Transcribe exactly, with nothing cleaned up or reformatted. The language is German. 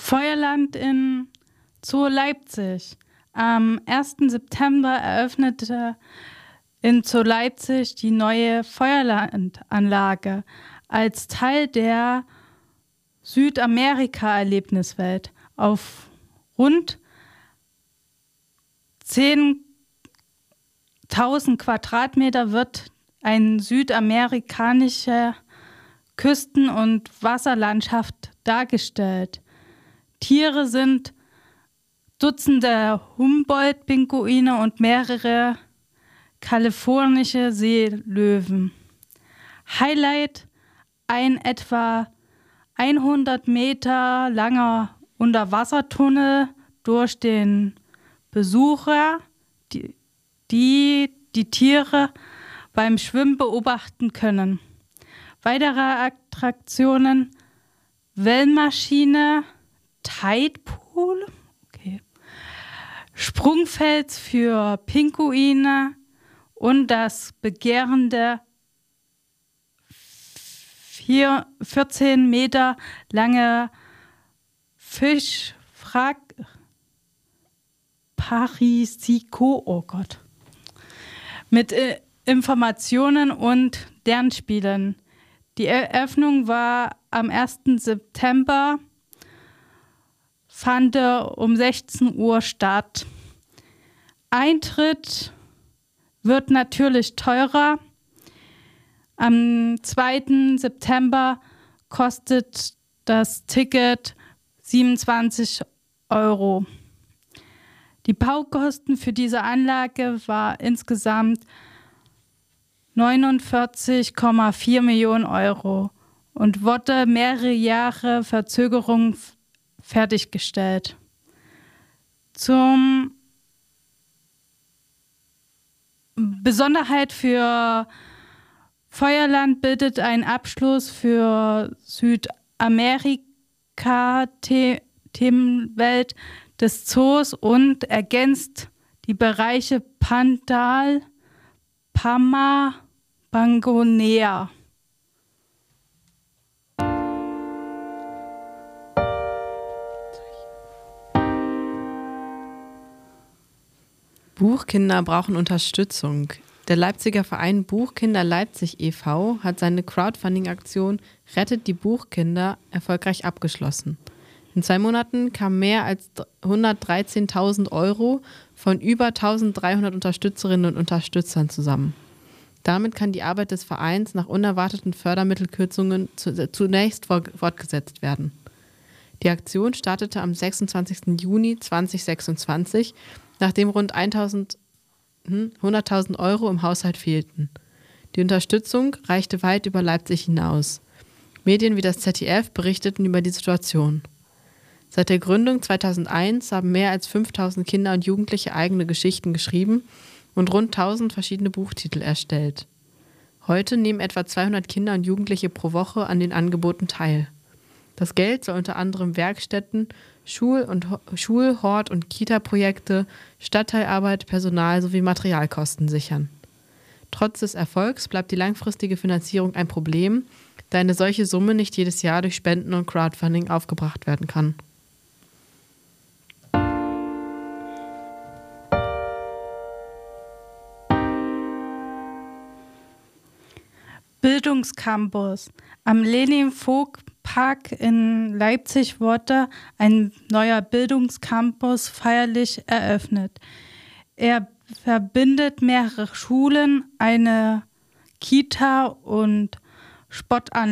Feuerland in Zoo Leipzig. Am ersten September eröffnete in Zoo Leipzig die neue Feuerlandanlage als Teil der Südamerika-Erlebniswelt. Auf rund zehntausend Quadratmeter wird eine südamerikanische Küsten- und Wasserlandschaft dargestellt. Tiere sind Dutzende Humboldt-Pinguine und mehrere kalifornische Seelöwen. Highlight: ein etwa hundert Meter langer Unterwassertunnel, durch den Besucher die, die die Tiere beim Schwimmen beobachten können. Weitere Attraktionen: Wellenmaschine, Tidepool, okay, Sprungfels für Pinguine und das begehrende vier, vierzehn Meter lange Fischwrack Parisico, oh Gott, mit äh, Informationen und Lernspielen. Die Eröffnung war am ersten September, fand um sechzehn Uhr statt. Eintritt wird natürlich teurer. Am zweiten September kostet das Ticket siebenundzwanzig Euro. Die Baukosten für diese Anlage war insgesamt neunundvierzig Komma vier Millionen Euro und wurde mehrere Jahre Verzögerung fertiggestellt. Zum Besonderheit für Feuerland bildet ein Abschluss für Südamerika-Themenwelt des Zoos und ergänzt die Bereiche Pandal, Pama, Bangonea. Buchkinder brauchen Unterstützung. Der Leipziger Verein Buchkinder Leipzig e V hat seine Crowdfunding-Aktion Rettet die Buchkinder erfolgreich abgeschlossen. In zwei Monaten kamen mehr als hundertdreizehntausend Euro von über eintausenddreihundert Unterstützerinnen und Unterstützern zusammen. Damit kann die Arbeit des Vereins nach unerwarteten Fördermittelkürzungen zunächst fortgesetzt werden. Die Aktion startete am sechsundzwanzigsten Juni zweitausendsechsundzwanzig, nachdem rund hunderttausend Euro im Haushalt fehlten. Die Unterstützung reichte weit über Leipzig hinaus. Medien wie das Z D F berichteten über die Situation. Seit der Gründung zweitausendeins haben mehr als fünftausend Kinder und Jugendliche eigene Geschichten geschrieben und rund tausend verschiedene Buchtitel erstellt. Heute nehmen etwa zweihundert Kinder und Jugendliche pro Woche an den Angeboten teil. Das Geld soll unter anderem Werkstätten, Schul- und Schul-, Hort- und Kita-Projekte, Stadtteilarbeit, Personal sowie Materialkosten sichern. Trotz des Erfolgs bleibt die langfristige Finanzierung ein Problem, da eine solche Summe nicht jedes Jahr durch Spenden und Crowdfunding aufgebracht werden kann. Bildungscampus. Am Lenin-Vogt-Park in Leipzig wurde ein neuer Bildungscampus feierlich eröffnet. Er verbindet mehrere Schulen, eine Kita und Sportanlagen.